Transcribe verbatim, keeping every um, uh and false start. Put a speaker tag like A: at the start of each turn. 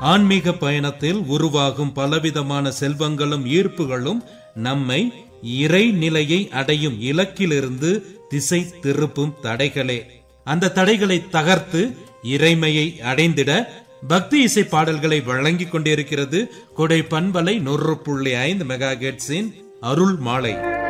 A: ஆன்மீக பயணத்தில் உருவாகும் பலவிதமான செல்வங்களும் ஈர்ப்புகளும் நம்மை இறை நிலையை அடையும் இலக்கிலிருந்து திசை திருப்பும் தடைகளே. அந்த தடைகளை தகர்த்து இறைமையை அடைந்திட பக்தி இசை பாடல்களை வழங்கிக் கொண்டிருக்கிறது கொடை பண்பலை நூறு புள்ளி ஐந்து மெகா ஹெர்ட்ஸின் அருள் மாலை.